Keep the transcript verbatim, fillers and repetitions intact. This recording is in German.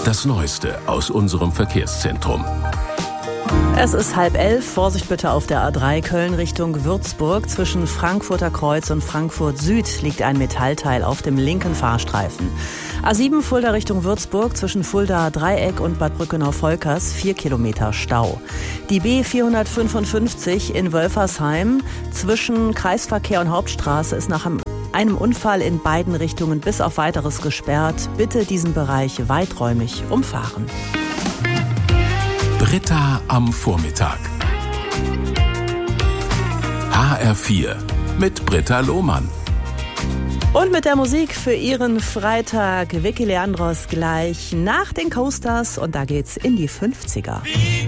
Das Neueste aus unserem Verkehrszentrum. Es ist halb elf. Vorsicht bitte auf der A drei Köln Richtung Würzburg. Zwischen Frankfurter Kreuz und Frankfurt Süd liegt ein Metallteil auf dem linken Fahrstreifen. A sieben Fulda Richtung Würzburg zwischen Fulda Dreieck und Bad Brückenau-Volkers vier Kilometer Stau. Die B vierhundertfünfundfünfzig in Wölfersheim zwischen Kreisverkehr und Hauptstraße ist nach einem Unfall in beiden Richtungen bis auf Weiteres gesperrt. Bitte diesen Bereich weiträumig umfahren. Britta am Vormittag. H R vier mit Britta Lohmann. Und mit der Musik für Ihren Freitag Vicky Leandros gleich nach den Coasters. Und da geht's in die fünfziger.